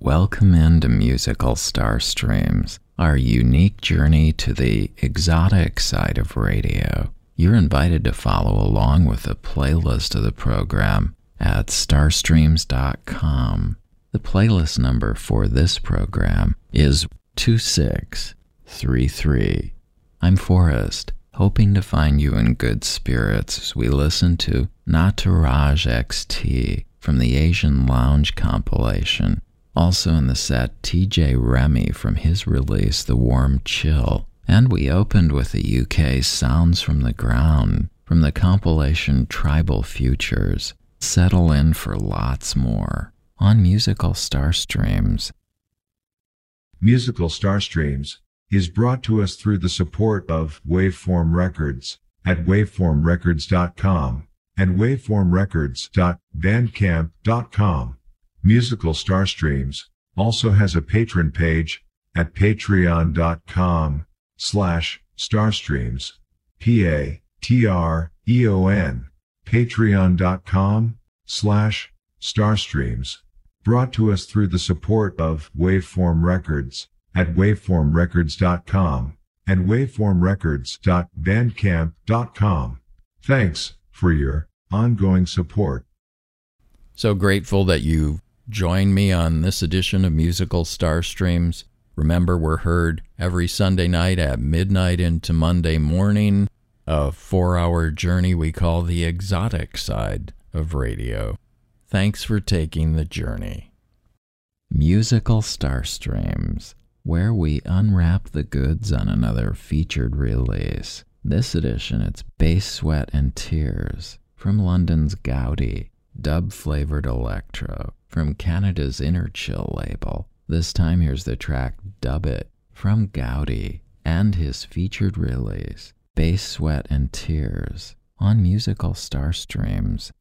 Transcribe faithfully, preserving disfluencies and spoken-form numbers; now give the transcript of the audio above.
Welcome into Musical Starstreams, our unique journey to the exotic side of radio. You're invited to follow along with a playlist of the program at starstreams dot com. The playlist number for this program is two six three three. I'm Forrest, hoping to find you in good spirits as we listen to Nataraj X T from the Asian Lounge compilation. Also in the set, T J Remy from his release, The Warm Chill. And we opened with the U K Sounds from the Ground from the compilation Tribal Futures. Settle in for lots more on Musical Starstreams. Musical Starstreams is brought to us through the support of Waveform Records at waveform records dot com and waveform records dot bandcamp dot com. Musical Starstreams also has a patron page at patreon dot com slash starstreams. P A T R E O N. patreon dot com slash starstreams. Brought to us through the support of Waveform Records at waveform records dot com and waveform records dot bandcamp dot com. Thanks for your ongoing support. So grateful that you joined me on this edition of Musical Starstreams. Remember, we're heard every Sunday night at midnight into Monday morning, a four-hour journey we call the exotic side of radio. Thanks for taking the journey. Musical Starstreams, where we unwrap the goods on another featured release. This edition, it's Bass, Sweat, and Tears from London's Gaudi, dub-flavored electro from Canada's Inner Chill label. This time, here's the track Dub It from Gaudi and his featured release, Bass, Sweat, and Tears on Musical Starstreams.